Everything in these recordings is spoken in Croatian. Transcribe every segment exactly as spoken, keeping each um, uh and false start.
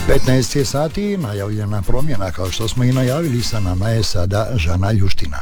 petnaest je sati, najavljena promjena, kao što smo i najavili, sa nama je sada Žana Ljuština.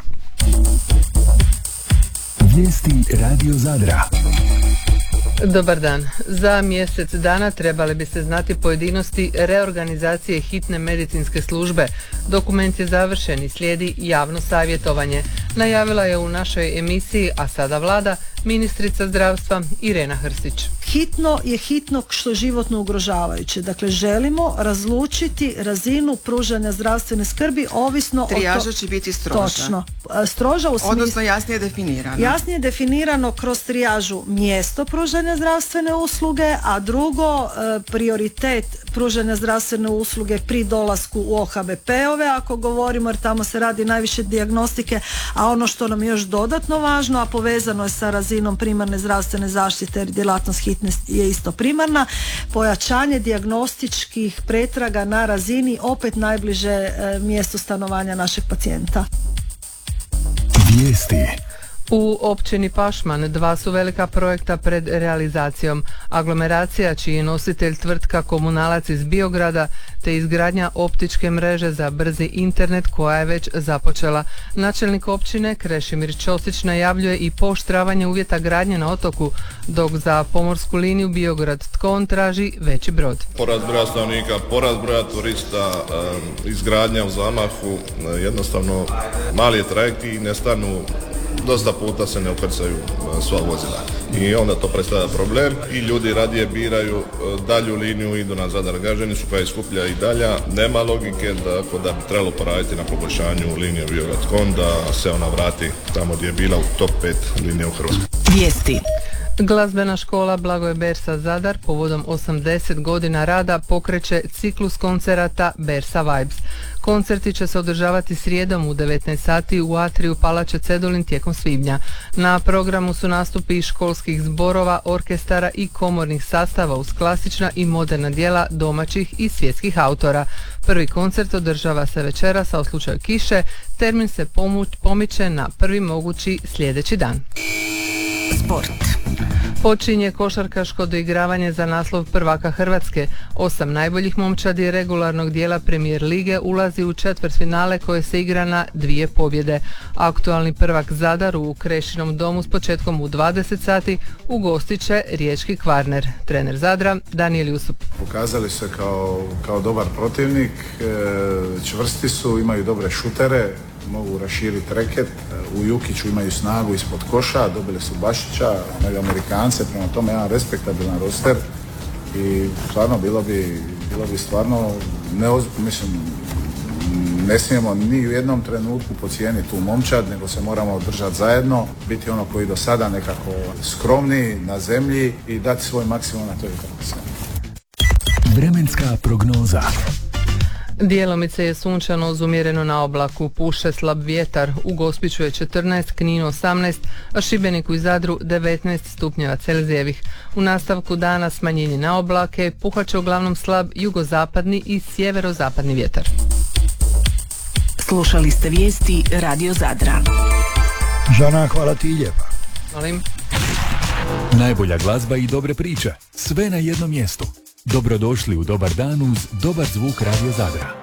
Vijesti Radio Zadra. Dobar dan. Za mjesec dana trebali bi se znati pojedinosti reorganizacije hitne medicinske službe. Dokument je završen i slijedi javno savjetovanje. Najavila je u našoj emisiji A sada vlada ministrica zdravstva Irena Hrstić. Hitno je hitno što je životno ugrožavajuće. Dakle, želimo razlučiti razinu pružanja zdravstvene skrbi ovisno o to... Trijaža će biti stroža. Točno. Stroža u smislu... Odnosno jasnije definirano. Jasnije definirano kroz trijažu mjesto pružanja zdravstvene usluge, a drugo prioritet pružanja zdravstvene usluge pri dolasku u O H B P-ove, ako govorimo, jer tamo se radi najviše dijagnostike, a ono što nam je još dodatno važno, a povezano je sa razinom primarne zdravstvene zaštite, jer djelatnost hitne je isto primarna, pojačanje dijagnostičkih pretraga na razini opet najbliže e, mjestu stanovanja našeg pacijenta. Vijesti. U općini Pašman dva su velika projekta pred realizacijom. Aglomeracija, čiji je nositelj tvrtka Komunalac iz Biograda, te izgradnja optičke mreže za brzi internet koja je već započela. Načelnik općine Krešimir Ćosić najavljuje i pooštravanje uvjeta gradnje na otoku, dok za pomorsku liniju Biograd-Tkon traži veći brod. Porast broja stanovnika, porast broja turista, izgradnja u zamahu, jednostavno mali je trajekt i ne stanu. Dosta puta se ne ukrcaju sva vozila i onda to predstavlja problem i ljudi radije biraju dalju liniju, idu na Zadar Gaženicu koja je skuplja i dalja. Nema logike da, da bi trebalo poraditi na poboljšanju linije Biograd-Tkon, da se ona vrati tamo gdje je bila u top pet linije u Hrvatskoj. Vijesti. Glazbena škola Blagoje Bersa Zadar povodom osamdeset godina rada pokreće ciklus koncerata Bersa Vibes. Koncerti će se održavati srijedom u devetnaest sati u atriju Palače Cedulin tijekom svibnja. Na programu su nastupi školskih zborova, orkestara i komornih sastava uz klasična i moderna djela domaćih i svjetskih autora. Prvi koncert održava se večeras, a u slučaju kiše termin se pomu- pomiče na prvi mogući sljedeći dan. Sport. Počinje košarkaško doigravanje za naslov prvaka Hrvatske. Osam najboljih momčadi regularnog dijela Premijer lige ulazi u četvrtfinale koje se igra na dvije pobjede. Aktualni prvak Zadar u Krešinom domu s početkom u dvadeset sati ugostit će riječki Kvarner. Trener Zadra Danijel Jusup. Pokazali se kao, kao dobar protivnik, čvrsti su, imaju dobre šutere, mogu raširiti reket, u Jukiću imaju snagu ispod koša, dobili su Bašića, imaju Amerikance, prema tome jedan respektabilan roster i stvarno bilo bi, bilo bi stvarno neoz, mislim, ne smijemo ni u jednom trenutku podcijeniti tu momčad, nego se moramo držati zajedno, biti ono koji do sada nekako skromni na zemlji i dati svoj maksimum na toj utakmici. Vremenska prognoza. Dijelomice je sunčano uz umjereno na oblaku, puše slab vjetar, u Gospiću je četrnaest, Kninu osamnaest, a Šibeniku i Zadru devetnaest stupnjeva Celzijevih. U nastavku dana smanjenje na oblake, puhat će uglavnom slab jugozapadni i sjeverozapadni vjetar. Slušali ste vijesti Radio Zadra. Žana, hvala ti lijepa. Molim. Najbolja glazba i dobre priče, sve na jednom mjestu. Dobrodošli u Dobar dan uz dobar zvuk Radio Zadra.